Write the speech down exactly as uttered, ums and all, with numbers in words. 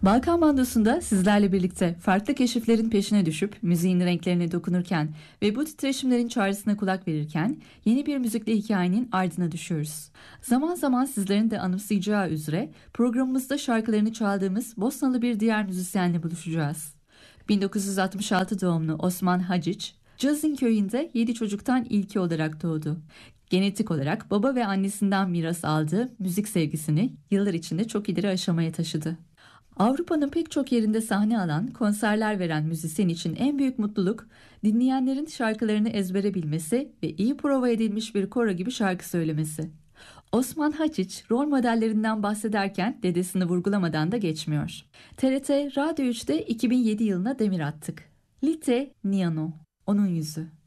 Balkan Bandosu'nda sizlerle birlikte farklı keşiflerin peşine düşüp müziğin renklerine dokunurken ve bu titreşimlerin çağrısına kulak verirken yeni bir müzikli hikayenin ardına düşüyoruz. Zaman zaman sizlerin de anımsayacağı üzere programımızda şarkılarını çaldığımız Bosnalı bir diğer müzisyenle buluşacağız. bin dokuz yüz altmış altı doğumlu Osman Hadžić, Cazin köyünde yedi çocuktan ilki olarak doğdu. Genetik olarak baba ve annesinden miras aldığı müzik sevgisini yıllar içinde çok ileri aşamaya taşıdı. Avrupa'nın pek çok yerinde sahne alan, konserler veren müzisyen için en büyük mutluluk, dinleyenlerin şarkılarını ezbere bilmesi ve iyi prova edilmiş bir koro gibi şarkı söylemesi. Osman Hadžić rol modellerinden bahsederken dedesini vurgulamadan da geçmiyor. T R T Radyo üçte iki bin yedi yılına demir attık. Lite Niano, onun yüzü.